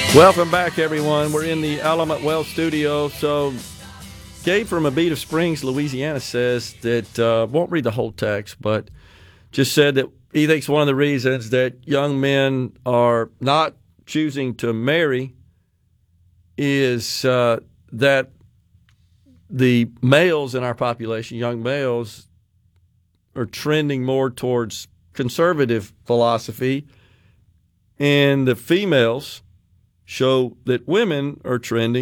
Welcome back, everyone. We're in the Element Wealth studio. So, Gabe from Abita Springs, Louisiana, says that, won't read the whole text, but just said that he thinks one of the reasons that young men are not choosing to marry is that the males in our population, young males, are trending more towards conservative philosophy, and the females show that women are trending